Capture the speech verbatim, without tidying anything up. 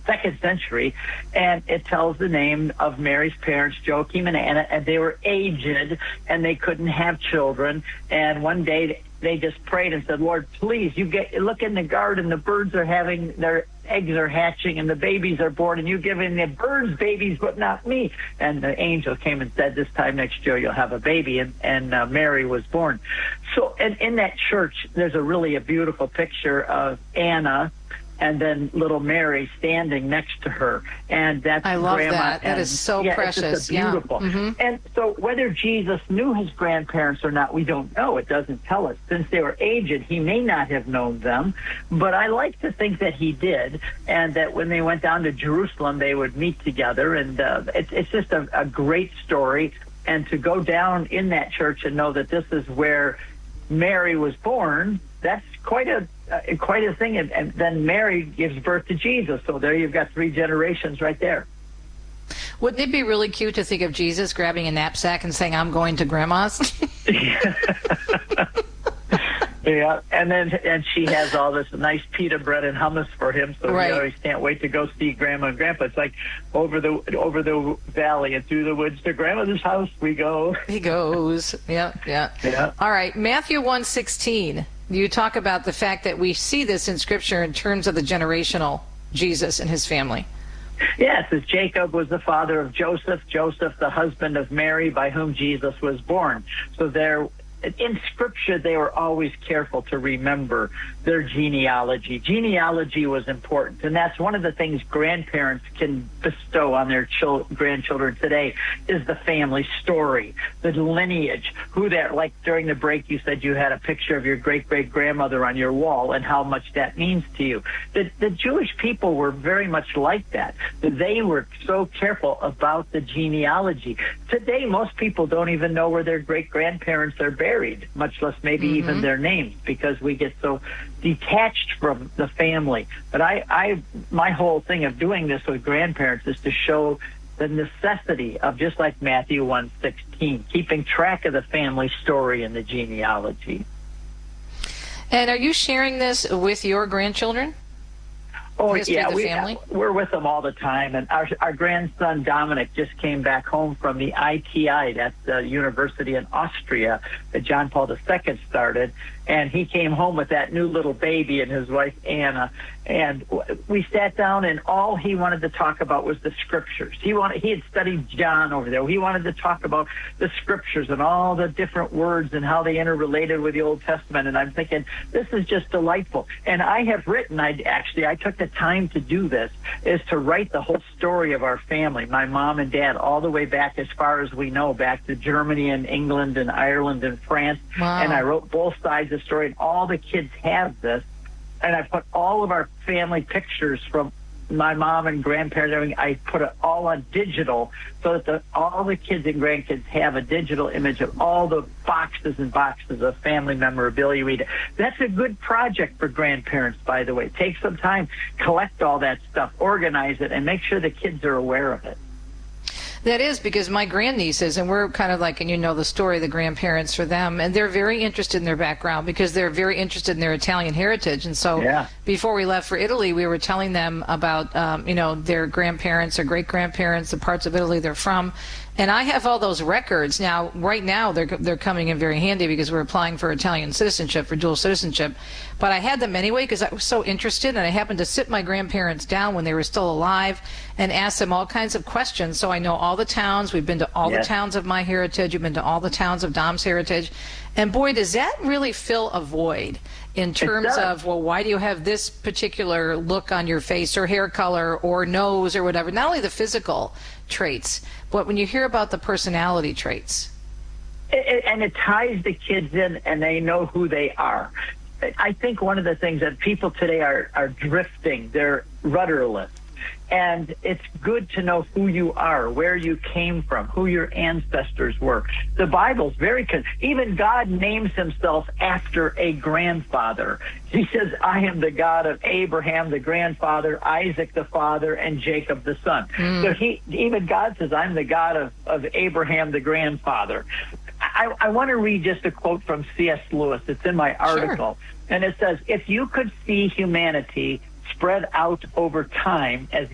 second century, and it tells the name of Mary's parents, Joachim and Anna, and they were aged, and they couldn't have children. And one day they just prayed and said, Lord, please, you get look in the garden, the birds are having their eggs are hatching and the babies are born, and you giving the birds babies, but not me. And the angel came and said, this time next year you'll have a baby, and, and uh, Mary was born. So and in that church, there's a really a beautiful picture of Anna and then little Mary standing next to her. And that's I love grandma. that. That and, is so yeah, precious. It's just beautiful. Yeah. Mm-hmm. And so whether Jesus knew his grandparents or not, we don't know. It doesn't tell us. Since they were aged, he may not have known them. But I like to think that he did, and that when they went down to Jerusalem, they would meet together. And uh, it's, it's just a, a great story. And to go down in that church and know that this is where Mary was born, that's quite a uh, quite a thing. And, and then Mary gives birth to Jesus. So there you've got three generations right there. Wouldn't it be really cute to think of Jesus grabbing a knapsack and saying, I'm going to Grandma's? Yeah, and then and she has all this nice pita bread and hummus for him, so right. he always can't wait to go see Grandma and Grandpa. It's like over the over the valley and through the woods to Grandmother's house we go. He goes. Yeah, yeah. Yeah. All right, Matthew one sixteen. You talk about the fact that we see this in Scripture in terms of the generational Jesus and his family. Yes, as Jacob was the father of Joseph, Joseph the husband of Mary, by whom Jesus was born. So there. In Scripture, they were always careful to remember their genealogy. Genealogy was important, and that's one of the things grandparents can bestow on their chil- grandchildren today is the family story, the lineage, who that, like during the break you said you had a picture of your great-great-grandmother on your wall and how much that means to you. The, the Jewish people were very much like that. They were so careful about the genealogy. Today, most people don't even know where their great-grandparents are buried. Much less maybe mm-hmm. even their names, because we get so detached from the family. But I, I, my whole thing of doing this with grandparents is to show the necessity of, just like Matthew one sixteen, keeping track of the family story and the genealogy. And are you sharing this with your grandchildren? Oh, yeah, we, we're with them all the time. And our, our grandson, Dominic, just came back home from the I T I, that's the university in Austria that John Paul the Second started. And he came home with that new little baby and his wife, Anna. And we sat down, and all he wanted to talk about was the Scriptures. He wanted, he had studied John over there. He wanted to talk about the Scriptures and all the different words and how they interrelated with the Old Testament. And I'm thinking, this is just delightful. And I have written, I actually, I took the time to do this, is to write the whole story of our family, my mom and dad, all the way back as far as we know, back to Germany and England and Ireland and France. Wow. And I wrote both sides of the story, and all the kids have this. And I put all of our family pictures from my mom and grandparents, everything, I put it all on digital so that the, all the kids and grandkids have a digital image of all the boxes and boxes of family memorabilia. Read it. That's a good project for grandparents, by the way. Take some time, collect all that stuff, organize it, and make sure the kids are aware of it. That is, because my grandnieces, and we're kind of like, and you know the story, the grandparents for them, and they're very interested in their background because they're very interested in their Italian heritage. And so yeah. before we left for Italy, we were telling them about, um, you know, their grandparents or great-grandparents, the parts of Italy they're from. And I have all those records. Now, right now, they're they're coming in very handy because we're applying for Italian citizenship, for dual citizenship. But I had them anyway because I was so interested, and I happened to sit my grandparents down when they were still alive and ask them all kinds of questions. So I know all the towns. We've been to all yes. the towns of my heritage. We've been to all the towns of Dom's heritage. And boy, does that really fill a void in terms of, well, why do you have this particular look on your face or hair color or nose or whatever? Not only the physical traits, but when you hear about the personality traits. It, and it ties the kids in, and they know who they are. I think one of the things that people today are, are drifting, they're rudderless. And it's good to know who you are, where you came from, who your ancestors were. The Bible's very good. Even God names himself after a grandfather. He says, I am the God of Abraham, the grandfather, Isaac, the father, and Jacob, the son. Mm. So he, even God says, I'm the God of, of Abraham, the grandfather. I, I want to read just a quote from C S Lewis. It's in my article. Sure. And it says, if you could see humanity spread out over time as